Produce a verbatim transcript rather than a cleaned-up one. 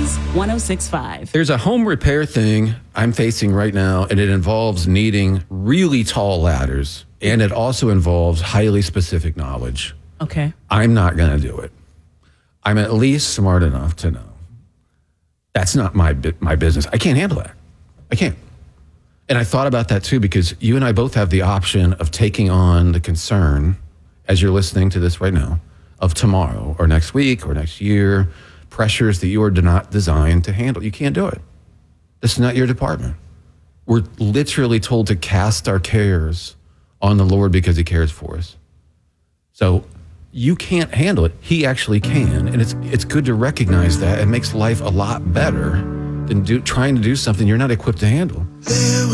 News one oh six point five. There's a home repair thing I'm facing right now, and it involves needing really tall ladders, and it also involves highly specific knowledge. Okay. I'm not going to do it. I'm at least smart enough to know that's not my my business. I can't handle that. I can't. And I thought about that too, because you and I both have the option of taking on the concern, as you're listening to this right now, of tomorrow or next week or next year, pressures that you are not designed to handle. You can't do it. This is not your department. We're literally told to cast our cares on the Lord because he cares for us. So you can't handle it. He actually can. And it's it's good to recognize that. It makes life a lot better than do, trying to do something you're not equipped to handle.